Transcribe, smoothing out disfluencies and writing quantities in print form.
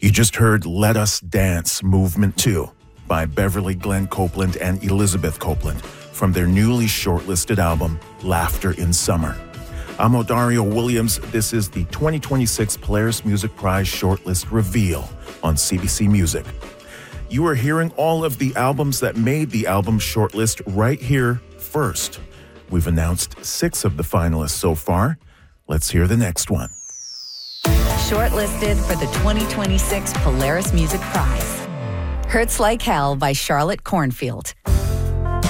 You just heard Let Us Dance Movement 2 by Beverly Glenn Copeland and Elizabeth Copeland from their newly shortlisted album, Laughter in Summer. I'm Odario Williams. This is the 2026 Polaris Music Prize shortlist reveal on CBC Music. You are hearing all of the albums that made the album shortlist right here first. We've announced 6 of the finalists so far. Let's hear the next one. Shortlisted for the 2026 Polaris Music Prize. Hurts Like Hell by Charlotte Cornfield.